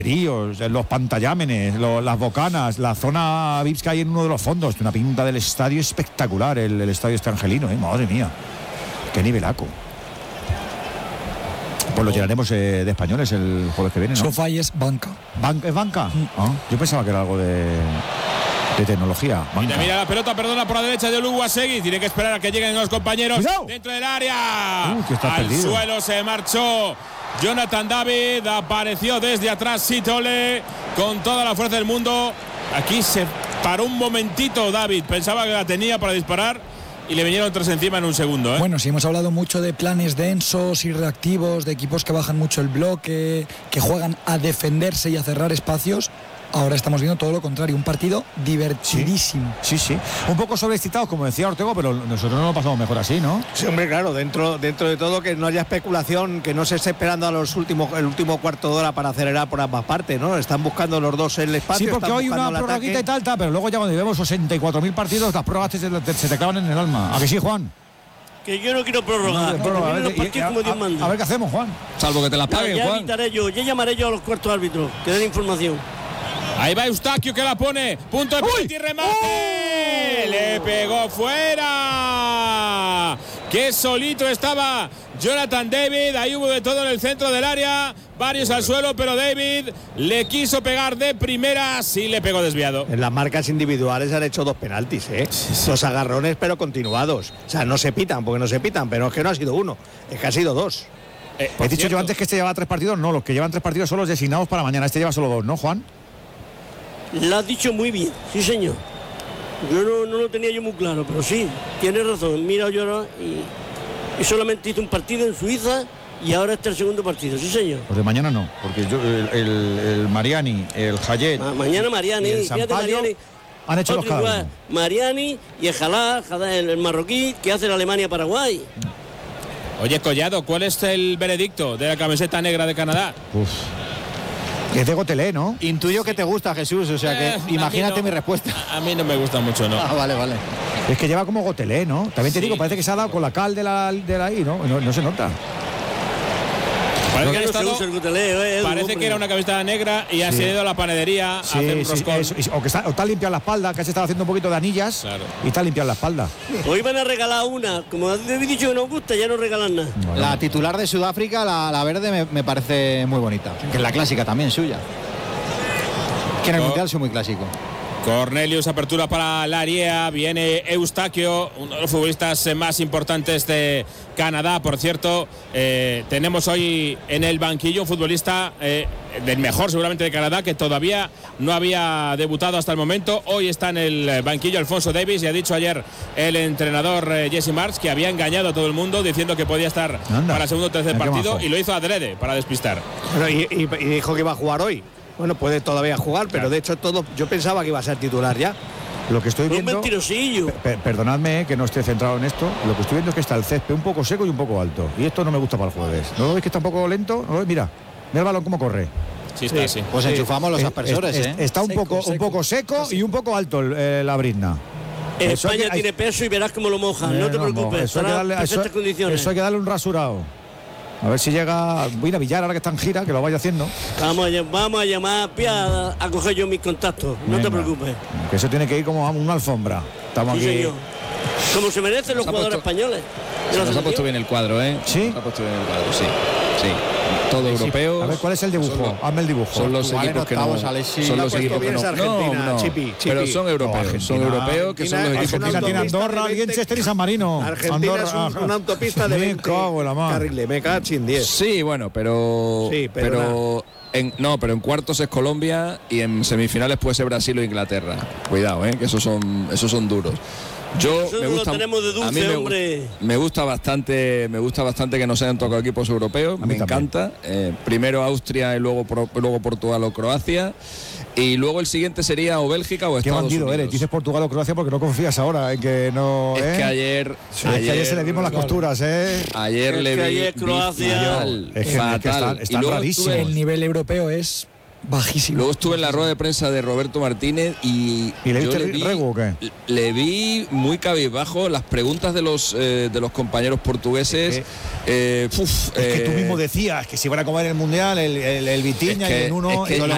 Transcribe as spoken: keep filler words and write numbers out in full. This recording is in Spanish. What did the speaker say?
ríos, los pantallámenes, los, las bocanas, la zona V I P que hay en uno de los fondos. Una pinta del estadio espectacular, el, el estadio este angelino, ¿eh? Madre mía, qué nivelaco. Pues lo llenaremos eh, de españoles el jueves que viene, ¿no? Sofá y es banca. ¿Ban- ¿Es banca? Mm. Ah, yo pensaba que era algo de, de tecnología. Mira, mira la pelota, perdona, por la derecha de Oluwaseyi. Tiene que esperar a que lleguen los compañeros. ¡Cuidado! Dentro del área. Uh, que está Al perdido. suelo se marchó Jonathan David. Apareció desde atrás Sitole con toda la fuerza del mundo. Aquí se paró un momentito David. Pensaba que la tenía para disparar. Y le vinieron tres encima en un segundo, ¿eh? Bueno, sí, hemos hablado mucho de planes densos y reactivos, de equipos que bajan mucho el bloque, que juegan a defenderse y a cerrar espacios. Ahora estamos viendo todo lo contrario, un partido divertidísimo. Sí, sí, sí. Un poco sobreexcitados, como decía Ortego, pero nosotros no lo pasamos mejor así, ¿no? Sí, hombre, claro, dentro, dentro de todo que no haya especulación, que no se esté esperando a los últimos, el último cuarto de hora para acelerar por ambas partes, ¿no? Están buscando los dos el espacio. Sí, porque están hoy una buscando el prorroguita ataque. y tal, tal, pero luego ya cuando llevamos sesenta y cuatro mil partidos, las prórrogas se te, se te clavan en el alma. ¿A que sí, Juan? Que yo no quiero prorrogar. No, prórroga, a, ver, los y- partidos a- como Dios a- manda. a ver qué hacemos, Juan. Salvo que te las Ya, paguen, ya Juan. evitaré yo, ya llamaré yo a los cuartos árbitros que den información. Ahí va Eustaquio que la pone. Punto de penalti, remate. ¡Uh! Le pegó fuera. Qué solito estaba Jonathan David. Ahí hubo de todo en el centro del área. Varios al suelo, pero David le quiso pegar de primera. Sí, le pegó desviado. En las marcas individuales han hecho dos penaltis, ¿eh? Sí, sí. Dos agarrones, pero continuados. O sea, no se pitan, porque no se pitan, pero es que no ha sido uno, es que ha sido dos. Eh, He dicho yo antes que este llevaba tres partidos. No, los que llevan tres partidos son los designados para mañana. Este lleva solo dos, ¿no, Juan? Lo has dicho muy bien, sí señor. Yo no, no lo tenía yo muy claro, pero sí, tienes razón. Mira, yo ahora y, y solamente hice un partido en Suiza y ahora está el segundo partido, sí señor. Pues de mañana no, porque yo, el, el, el Mariani, el Hayet. Ma, mañana Mariani, y el fíjate Sampaio Mariani. han hecho los Otro cada igual, uno. Mariani y el Jalá, Jalá, el, el marroquí que hace la Alemania-Paraguay. Oye, Collado, ¿cuál es el veredicto de la camiseta negra de Canadá? Uf. Es de Gotelé, ¿no? Intuyo que te gusta, Jesús, o sea que Eh, imagínate no, mi respuesta. A mí no me gusta mucho, ¿no? Ah, vale, vale. Es que lleva como Gotelé, ¿no? También te Sí. digo, parece que se ha dado con la cal de la, de la I, ¿no? No, no se nota. Parece, que, No han se estado- usa el guteleo, eh, parece hombre. que era una camiseta negra y ha Sí. sido a la panadería Sí, a hacer un sí, roscón. eso, o que está, o está limpiando la espalda, que se estaba haciendo un poquito de anillas. Claro. Y está limpiando la espalda. Hoy van a regalar una, como habéis dicho que nos gusta, ya no regalan nada. Bueno, La titular de Sudáfrica, la, la verde, me, me parece muy bonita. Que es la clásica también suya. Que en el Co- Mundial soy muy clásico. Cornelius, apertura para la área, viene Eustaquio, uno de los futbolistas eh, más importantes de Canadá, por cierto. Eh, tenemos hoy en el banquillo un futbolista eh, del mejor seguramente de Canadá, que todavía no había debutado hasta el momento. Hoy está en el banquillo Alfonso Davis, y ha dicho ayer el entrenador eh, Jesse Marsch que había engañado a todo el mundo diciendo que podía estar Anda. para el segundo o tercer Mira qué partido, majo. y lo hizo adrede para despistar. Bueno, y, y- y dijo que iba a jugar hoy. Bueno, puede todavía jugar, pero Claro. de hecho todo, yo pensaba que iba a ser titular ya. lo que estoy Un viendo. mentirosillo. Per- perdonadme eh, que no esté centrado en esto. Lo que estoy viendo es que está el césped un poco seco y un poco alto. Y esto no me gusta para el jueves. ¿No lo veis que está un poco lento? ¿No lo veis? Mira, mira el balón cómo corre. Sí, está así. Pues enchufamos los Eh, aspersores, es- ¿eh? Está un Seco, poco, un seco. poco seco y un poco alto el- eh, la brizna. Eso hay España que- hay- tiene peso y verás cómo lo mojan. No te Eh, preocupes, eso hay que estará darle- en perfectas eso- condiciones. eso hay que darle un rasurado. A ver si llega. Voy a ir a Villar ahora que está en gira, que lo vaya haciendo. Vamos a, llam- vamos a llamar a Pia a, a coger yo mis contactos. No te Venga. preocupes. Que eso tiene que ir como a una alfombra. Estamos Sí, aquí. señor. Como se merecen los Se ha jugadores puesto- españoles. de Se la nos ha selección. puesto bien el cuadro, ¿eh? ¿Sí? Se ha puesto bien el cuadro, sí. Sí. Todo europeo. A ver, ¿cuál es el dibujo? Son los- Hazme el dibujo. Son los Portugal en equipos que no. octavos, Alexis. Son Lo ha los puesto equipos que bien no. es Argentina, no, no. Chipi, Chipi. Pero son europeos. No, Argentina- son europeos que son los Argentina equipos es una que Argentina tiene autopista Andorra, de veinte Liechtenstein y San Marino. Argentina Andorra, es un- ajá. una autopista de Me veinte cago en la mar. carriles, me cago en diez. Sí, bueno, pero. Sí, pero pero en, no, pero en cuartos es Colombia y en semifinales puede ser Brasil o Inglaterra. Cuidado, ¿eh? Que esos son, esos son duros. Yo Nosotros me lo gusta, tenemos de dulce, a mí me, hombre. me gusta bastante, me gusta bastante que nos hayan tocado equipos europeos. A mí Me también. encanta. Eh, primero Austria y luego Pro- luego Portugal o Croacia. Y luego el siguiente sería o Bélgica o Qué Estados bandido Unidos. eres. Dices Portugal o Croacia porque no confías ahora en que no. Es ¿eh? que ayer, Sí, es que ayer se le dimos las costuras, ¿eh? ayer Es le que vi, ayer vi Croacia- fatal, Es que- es que fatal. están- Y están luego rarísimos. estuve- El nivel europeo es bajísimo. Luego estuve en la rueda de prensa de Roberto Martínez y, ¿Y le yo viste le vi, regu o qué? le vi muy cabizbajo las preguntas de los eh, de los compañeros portugueses. Es eh, uf, Es que tú eh, mismo decías que si van a comer el mundial, el, el, el Vitinha es que- y el uno. es que y- Yo le